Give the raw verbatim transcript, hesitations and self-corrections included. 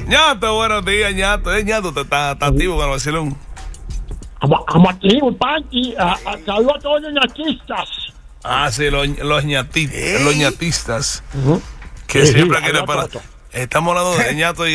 Ñato, buenos días, Ñato. Eh, Ñato, te está activo con el vacilón. Vamos activo, Panchi. Saludos a todos los ñatistas. Ah, sí, los, los, ñati, los ñatistas. Uh-huh. Que sí, siempre sí, quieren para. Estamos hablando de Ñato y